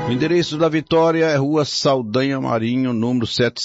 O endereço da Vitória é Rua Saldanha Marinho, número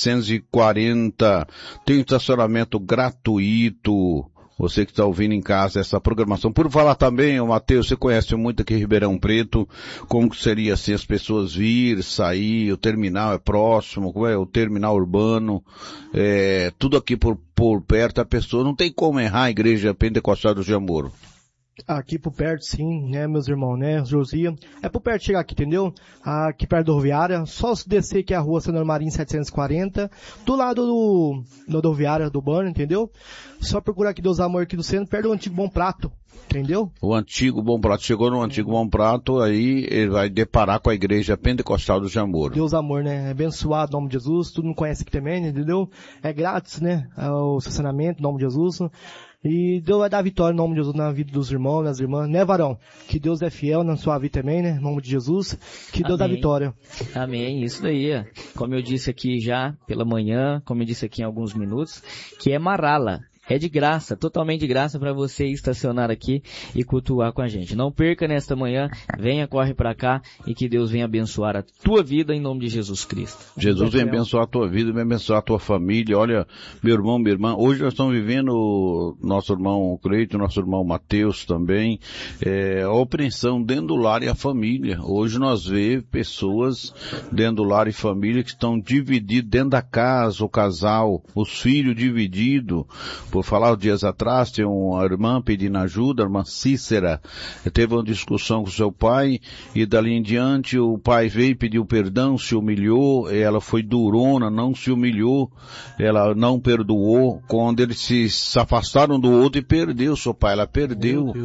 740. Tem estacionamento gratuito. Você que está ouvindo em casa essa programação. Por falar também, Matheus, você conhece muito aqui Ribeirão Preto, como que seria assim as pessoas vir, sair, o terminal é próximo, como é o terminal urbano, tudo aqui por perto, a pessoa não tem como errar a Igreja Pentecostal do Jamoro. Aqui por perto, sim, né, meus irmãos, né, Josia. É por perto chegar aqui, entendeu? Aqui perto da rodoviária, só se descer que é a rua Senador Marinho 740, do lado da rodoviária do Banho, entendeu? Só procurar aqui Deus Amor aqui do centro, perto do antigo Bom Prato, entendeu? O antigo Bom Prato, chegou no antigo Bom Prato, aí ele vai deparar com a Igreja Pentecostal do Jamoro. Deus Amor, né? Abençoado, em nome de Jesus, todo mundo conhece aqui também, entendeu? É grátis, né? O estacionamento, em nome de Jesus. E Deus vai dar vitória em nome de Jesus na vida dos irmãos, das irmãs, né, varão? Que Deus é fiel na sua vida também, né? Em nome de Jesus. Que Deus dá vitória. Amém. Isso daí, como eu disse aqui já pela manhã, como eu disse aqui em alguns minutos, que é Marala. É de graça, totalmente de graça para você estacionar aqui e cultuar com a gente. Não perca nesta manhã, venha, corre para cá e que Deus venha abençoar a tua vida em nome de Jesus Cristo. Jesus vem abençoar a tua vida, vem abençoar a tua família. Olha, meu irmão, minha irmã, hoje nós estamos vivendo, nosso irmão Cleito, nosso irmão Mateus também, a opressão dentro do lar e a família. Hoje nós vemos pessoas dentro do lar e família que estão divididos dentro da casa, o casal, os filhos divididos. Por falar dias atrás, tem uma irmã pedindo ajuda, a irmã Cícera, teve uma discussão com seu pai, e dali em diante o pai veio e pediu perdão, se humilhou, ela foi durona, não se humilhou, ela não perdoou, quando eles se afastaram do outro e perdeu seu pai, ela perdeu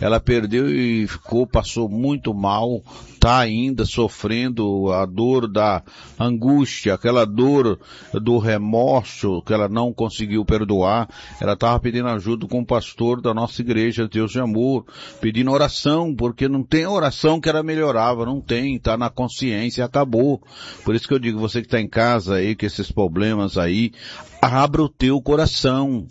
e passou muito mal, está ainda sofrendo a dor da angústia, aquela dor do remorso que ela não conseguiu perdoar. Ela estava pedindo ajuda com o pastor da nossa igreja, Deus de Amor, pedindo oração, porque não tem oração que ela melhorava, não tem, está na consciência, acabou. Por isso que eu digo, você que está em casa aí, com esses problemas aí, abra o teu coração,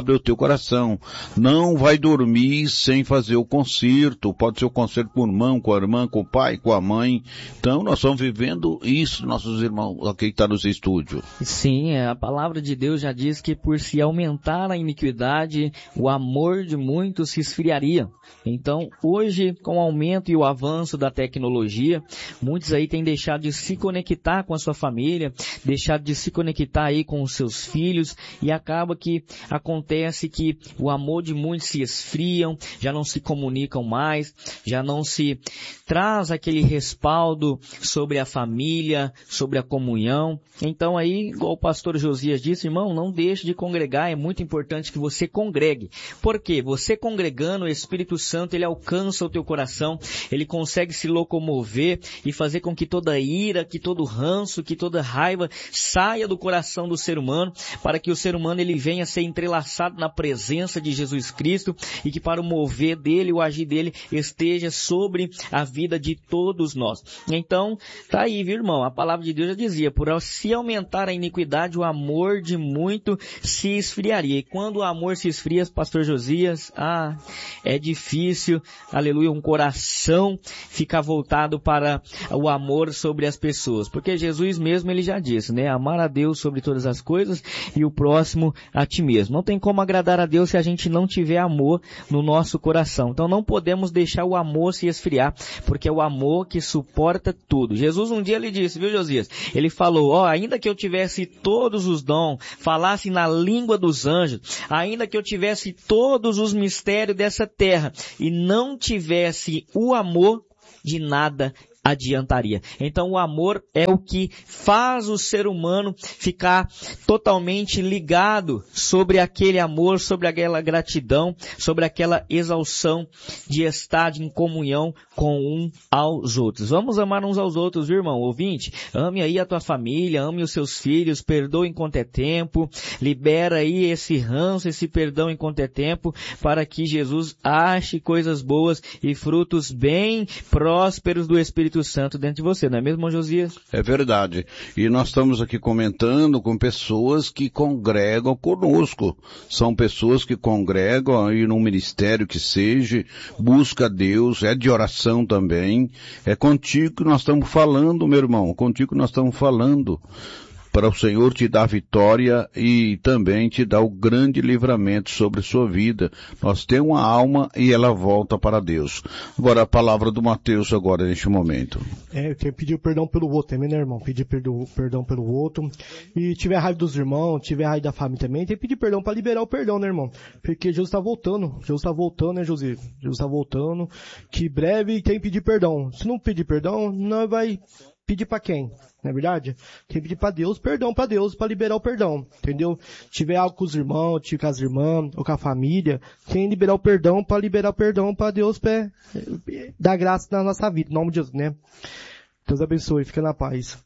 não vai dormir sem fazer o concerto, pode ser o concerto com o irmão, com a irmã, com o pai, com a mãe. Então nós estamos vivendo isso, nossos irmãos aqui que está nos estúdios. Sim, a palavra de Deus já diz que por se aumentar a iniquidade, o amor de muitos se esfriaria. Então hoje, com o aumento e o avanço da tecnologia, muitos aí têm deixado de se conectar com a sua família, deixado de se conectar aí com os seus filhos, e acaba que acontece que o amor de muitos se esfriam, já não se comunicam mais, já não se traz aquele respaldo sobre a família, sobre a comunhão. Então aí, igual o pastor Josias disse, irmão, não deixe de congregar, é muito importante que você congregue. Por quê? Você congregando, o Espírito Santo, ele alcança o teu coração, ele consegue se locomover e fazer com que toda ira, que todo ranço, que toda raiva saia do coração do ser humano, para que o ser humano ele venha a ser entrelaçado na presença de Jesus Cristo e que para o mover dele, o agir dele, esteja sobre a vida de todos nós. Então, tá aí, viu, irmão? A palavra de Deus já dizia, por se aumentar a iniquidade, o amor de muito se esfriaria. E quando o amor se esfria, pastor Josias, é difícil, aleluia, um coração ficar voltado para o amor sobre as pessoas. Porque Jesus mesmo, ele já disse, né? Amar a Deus sobre todas as coisas e o próximo a ti mesmo. Não tem como agradar a Deus se a gente não tiver amor no nosso coração. Então não podemos deixar o amor se esfriar, porque é o amor que suporta tudo. Jesus um dia ele disse, viu, Josias? Ele falou, ainda que eu tivesse todos os dons, falasse na língua dos anjos, ainda que eu tivesse todos os mistérios dessa terra e não tivesse o amor, de nada adiantaria. Então o amor é o que faz o ser humano ficar totalmente ligado sobre aquele amor, sobre aquela gratidão, sobre aquela exaltação de estar em comunhão com um aos outros. Vamos amar uns aos outros, viu, irmão? Ouvinte, ame aí a tua família, ame os seus filhos, perdoe enquanto é tempo, libera aí esse ranço, esse perdão enquanto é tempo, para que Jesus ache coisas boas e frutos bem prósperos do Espírito Espírito Santo dentro de você, não é mesmo, Josias? É verdade. E nós estamos aqui comentando com pessoas que congregam conosco. São pessoas que congregam aí num ministério que seja, busca Deus, é de oração também. É contigo que nós estamos falando, meu irmão, contigo que nós estamos falando. Para o Senhor te dar vitória e também te dar o grande livramento sobre sua vida. Nós temos uma alma e ela volta para Deus. Agora a palavra do Mateus agora neste momento. Eu tenho que pedir perdão pelo outro também, né, irmão? Pedir perdão pelo outro. E tiver raiva dos irmãos, tiver raiva da família também, tem que pedir perdão para liberar o perdão, né, irmão? Porque Jesus está voltando. Jesus está voltando, né, José? Jesus está voltando. Que breve tem que pedir perdão. Se não pedir perdão, não vai pedir para quem? Não é verdade? Tem que pedir para Deus, perdão para Deus, para liberar o perdão, entendeu? Tiver algo com os irmãos, tiver com as irmãs, ou com a família, tem que liberar o perdão para Deus, para dar graça na nossa vida, em nome de Jesus, né? Deus abençoe, fica na paz.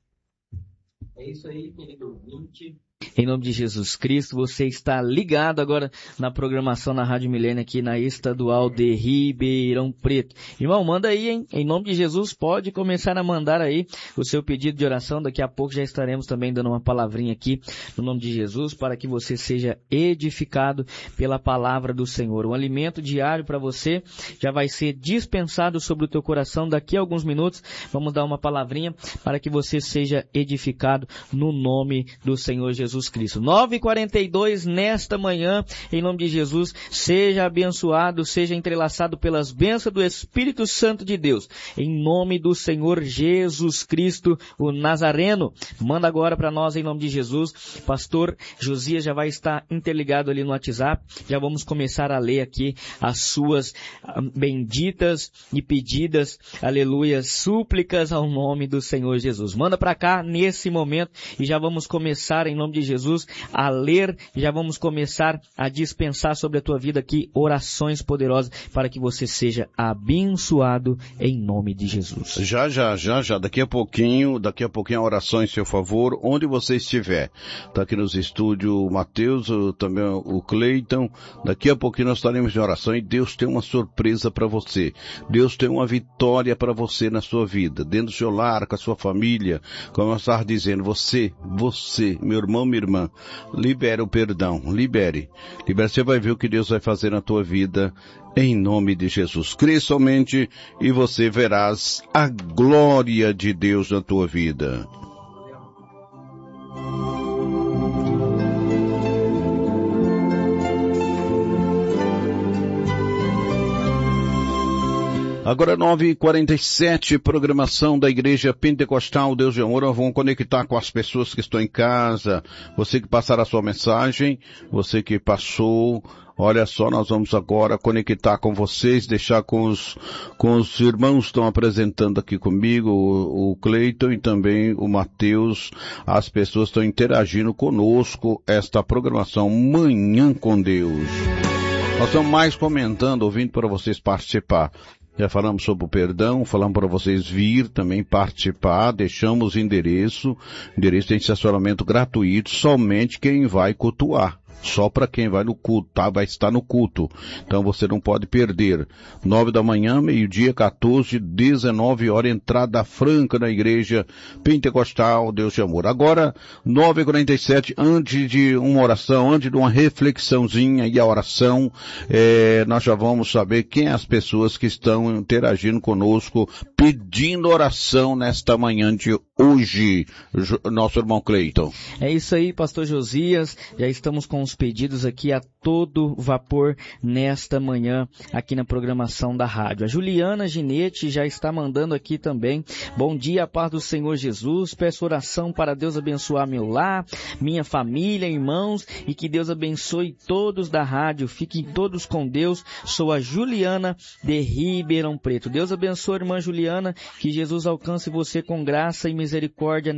É isso aí, querido ouvinte. Em nome de Jesus Cristo, você está ligado agora na programação na Rádio Milênio aqui na Estadual de Ribeirão Preto. Irmão, manda aí, hein? Em nome de Jesus, pode começar a mandar aí o seu pedido de oração. Daqui a pouco já estaremos também dando uma palavrinha aqui no nome de Jesus para que você seja edificado pela palavra do Senhor. Um alimento diário para você já vai ser dispensado sobre o teu coração. Daqui a alguns minutos vamos dar uma palavrinha para que você seja edificado no nome do Senhor Jesus Cristo. 9h42 nesta manhã, em nome de Jesus, seja abençoado, seja entrelaçado pelas bênçãos do Espírito Santo de Deus, em nome do Senhor Jesus Cristo, o Nazareno. Manda agora para nós em nome de Jesus. Pastor Josias já vai estar interligado ali no WhatsApp, já vamos começar a ler aqui as suas benditas e pedidas, aleluia, súplicas ao nome do Senhor Jesus. Manda para cá nesse momento e já vamos começar em nome de Jesus a ler, já vamos começar a dispensar sobre a tua vida aqui orações poderosas para que você seja abençoado em nome de Jesus. Já, daqui a pouquinho a oração em seu favor, onde você estiver. Está aqui nos estúdios o Mateus, também o Cleiton, daqui a pouquinho nós estaremos em oração e Deus tem uma surpresa para você. Deus tem uma vitória para você na sua vida, dentro do seu lar, com a sua família, como eu estava dizendo, você, meu irmão, minha irmã, libere o perdão, libere, você vai ver o que Deus vai fazer na tua vida, em nome de Jesus. Crê somente e você verás a glória de Deus na tua vida. Agora 9h47, programação da Igreja Pentecostal Deus de Amor. Vamos conectar com as pessoas que estão em casa. Você que passará a sua mensagem, você que passou, olha só, nós vamos agora conectar com vocês, deixar com os irmãos que estão apresentando aqui comigo, o Cleiton e também o Mateus. As pessoas estão interagindo conosco, esta programação Manhã com Deus. Nós estamos mais comentando, ouvindo para vocês participar. Já falamos sobre o perdão, falamos para vocês vir também participar, deixamos o endereço de estacionamento gratuito, somente quem vai cultuar. Só para quem vai no culto, tá? Vai estar no culto. Então você não pode perder. 9 da manhã, meio-dia, 14, 19 horas, entrada franca na Igreja Pentecostal Deus de Amor. Agora, 9h47, antes de uma oração, antes de uma reflexãozinha e a oração, nós já vamos saber quem é as pessoas que estão interagindo conosco, pedindo oração nesta manhã de hoje, nosso irmão Cleiton. É isso aí, pastor Josias, já estamos com os pedidos aqui a todo vapor nesta manhã aqui na programação da rádio. A Juliana Ginete já está mandando aqui também. Bom dia, a paz do Senhor Jesus. Peço oração para Deus abençoar meu lar, minha família, irmãos, e que Deus abençoe todos da rádio. Fiquem todos com Deus. Sou a Juliana de Ribeirão Preto. Deus abençoe, irmã Juliana, que Jesus alcance você com graça e misericórdia